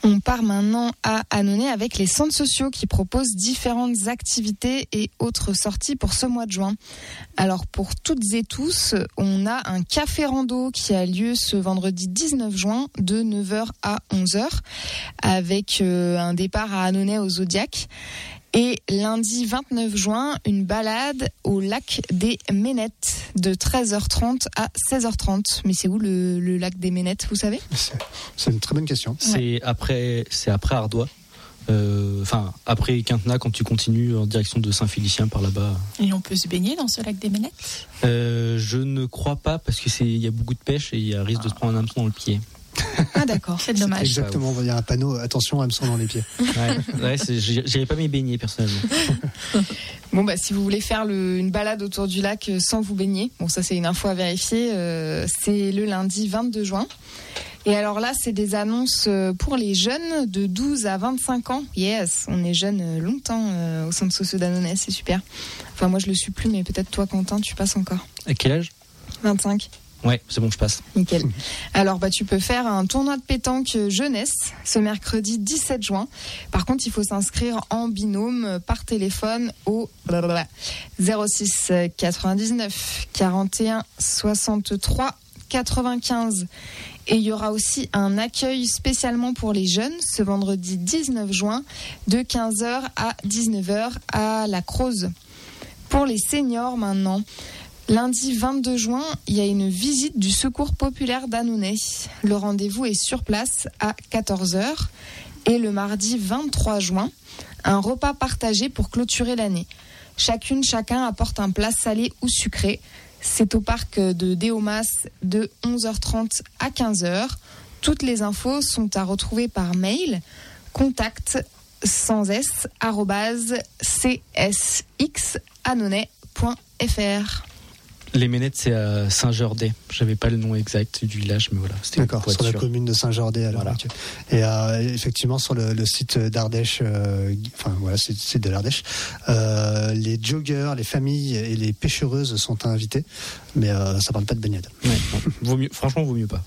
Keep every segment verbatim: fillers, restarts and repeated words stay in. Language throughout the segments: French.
On part maintenant à Annonay avec les centres sociaux qui proposent différentes activités et autres sorties pour ce mois de juin. Alors pour toutes et tous, on a un café rando qui a lieu ce vendredi dix-neuf juin de neuf heures à onze heures avec un départ à Annonay au Zodiac. Et lundi vingt-neuf juin, une balade au lac des Ménettes de treize heures trente à seize heures trente. Mais c'est où le, le lac des Ménettes, vous savez ? c'est, c'est une très bonne question. C'est ouais. après, c'est après Ardois. Enfin, euh, après Quintenat, quand tu continues en direction de Saint-Félicien par là-bas. Et on peut se baigner dans ce lac des Ménettes ? euh, Je ne crois pas, parce que c'est il y a beaucoup de pêche et il y a risque ah. de se prendre un hameçon dans le pied. Ah d'accord, c'est dommage. C'est exactement, il y a un panneau, attention, hameçon dans les pieds. Ouais, ouais c'est, j'irai pas m'y baigner personnellement. Bon bah si vous voulez faire le, une balade autour du lac sans vous baigner, bon ça c'est une info à vérifier, euh, c'est le lundi vingt-deux juin. Et alors là, c'est des annonces pour les jeunes de douze à vingt-cinq ans. Yes, on est jeunes longtemps euh, au centre social d'Annonay, c'est super. Enfin moi je le suis plus, mais peut-être toi Quentin, tu passes encore. À quel âge ? vingt-cinq. Ouais, c'est bon, je passe. Nickel. Alors, bah, tu peux faire un tournoi de pétanque jeunesse ce mercredi dix-sept juin. Par contre, il faut s'inscrire en binôme par téléphone au zéro six quatre-vingt-dix-neuf quarante et un soixante-trois quatre-vingt-quinze. Et il y aura aussi un accueil spécialement pour les jeunes ce vendredi dix-neuf juin de quinze heures à dix-neuf heures à la Croze. Pour les seniors maintenant, lundi vingt-deux juin, il y a une visite du Secours populaire d'Annonay. Le rendez-vous est sur place à quatorze heures. Et le mardi vingt-trois juin, un repas partagé pour clôturer l'année. Chacune, chacun apporte un plat salé ou sucré. C'est au parc de Déomas de onze heures trente à quinze heures. Toutes les infos sont à retrouver par mail. Contact sans s arobase c s x annonay point f r. Les Ménettes, c'est à Saint-Jordet. J'avais pas le nom exact du village, mais voilà. C'était D'accord, sur la commune de Saint-Jordet. Alors, voilà. Okay. Et euh, effectivement, sur le, le site d'Ardèche, euh, enfin voilà, c'est le site de l'Ardèche, euh, les joggeurs, les familles et les pêchereuses sont invités, mais euh, ça parle pas de baignade. Ouais, vaut mieux, franchement, vaut mieux pas.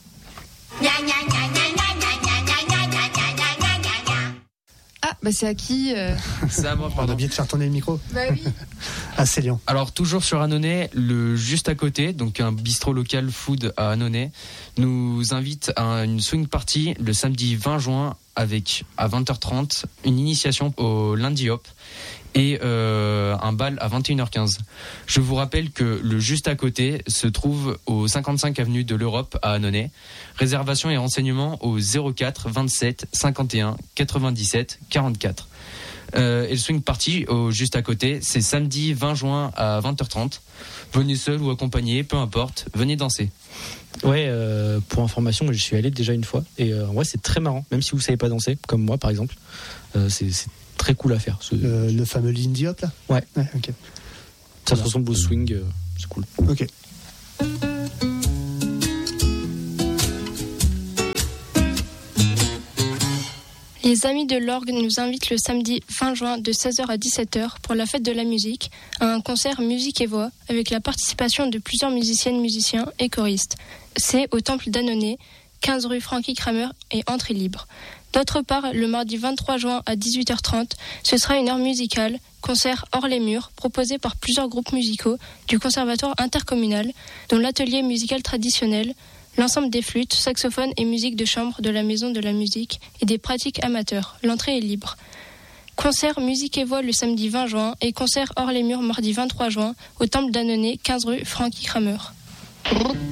Ah, bah c'est à qui euh... C'est à moi, pardon. On a bien de faire tourner le micro. Bah oui. Ah, c'est Lyon. Alors, toujours sur Annonay, le juste à côté, donc un bistrot local food à Annonay, nous invite à une swing party le samedi vingt juin avec, à vingt heures trente, une initiation au lundi hop et euh, un bal à vingt et une heures quinze. Je vous rappelle que le juste à côté se trouve au cinquante-cinq avenue de l'Europe à Annonay. Réservation et renseignements au zéro quatre vingt-sept cinquante et un quatre-vingt-dix-sept quarante-quatre. Euh, et le swing party au juste à côté, c'est samedi vingt juin à vingt heures trente. Venez seul ou accompagné, peu importe, venez danser. Ouais, euh, pour information, moi, je suis allé déjà une fois et euh, ouais, c'est très marrant, même si vous savez pas danser, comme moi par exemple. Euh, c'est, c'est très cool à faire. Ce... Le, le fameux Lindy Hop là. Ouais. Ouais, ok. Ça se ressemble au swing, euh, c'est cool. Ok. Les Amis de l'Orgue nous invitent le samedi vingt juin de seize heures à dix-sept heures pour la fête de la musique à un concert musique et voix avec la participation de plusieurs musiciennes, musiciens et choristes. C'est au Temple d'Annonay, quinze rue Francky Kramer et entrée libre. D'autre part, le mardi vingt-trois juin à dix-huit heures trente, ce sera une heure musicale, concert hors les murs, proposé par plusieurs groupes musicaux du Conservatoire intercommunal, dont l'atelier musical traditionnel, l'ensemble des flûtes, saxophones et musique de chambre de la Maison de la Musique et des pratiques amateurs. L'entrée est libre. Concert musique et voix le samedi vingt juin et concert hors les murs mardi vingt-trois juin au Temple d'Annonay, quinze rue Francky Kramer.